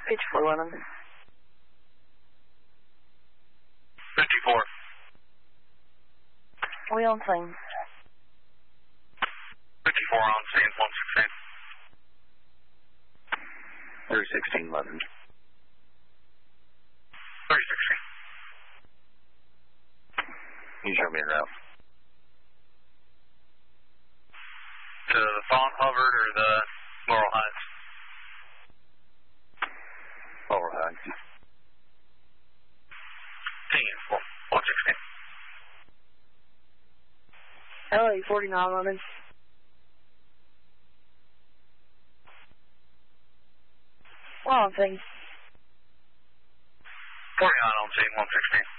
5411. 54. We on scene. 54 on scene, 116. 316 London. 316. You show me a route. To the Fawn Hubbard or the Laurel Heights? Laurel Heights. 116. LA 49 London. 1 on scene. 49 on scene, 116.